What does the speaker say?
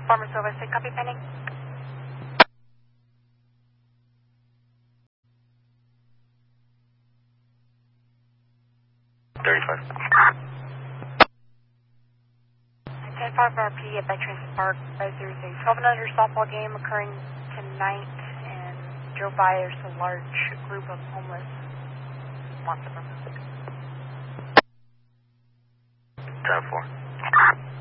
Farmer Silver, say copy pending. 35. 10-5 RP at Veterans Park. There's a 12-and-under softball game occurring tonight, and drove by. There's a large group of homeless, lots of them. 10-4.